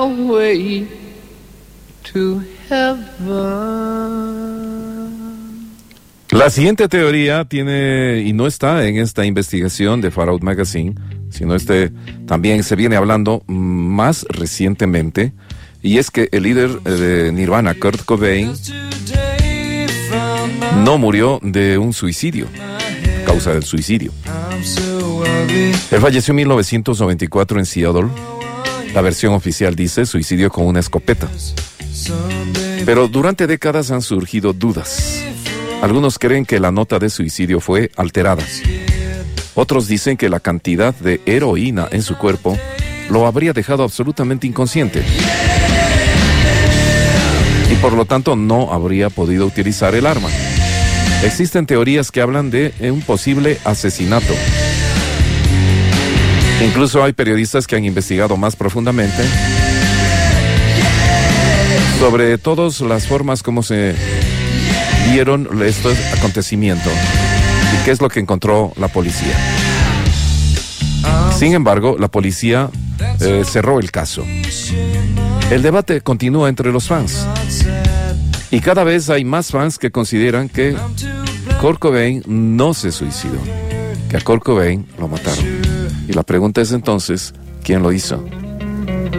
way to heaven. La siguiente teoría tiene, y no está en esta investigación de Far Out Magazine, sino también se viene hablando más recientemente, y es que el líder de Nirvana, Kurt Cobain, no murió de un suicidio, causa del suicidio. Él falleció en 1994 en Seattle. La versión oficial dice suicidio con una escopeta. Pero durante décadas han surgido dudas. Algunos creen que la nota de suicidio fue alterada. Otros dicen que la cantidad de heroína en su cuerpo lo habría dejado absolutamente inconsciente. Y por lo tanto no habría podido utilizar el arma. Existen teorías que hablan de un posible asesinato. Incluso hay periodistas que han investigado más profundamente sobre todas las formas como se dieron estos acontecimientos y qué es lo que encontró la policía. Sin embargo, la policía cerró el caso. El debate continúa entre los fans y cada vez hay más fans que consideran que Kurt Cobain no se suicidó, que a Kurt Cobain lo mataron. Y la pregunta es entonces, ¿quién lo hizo?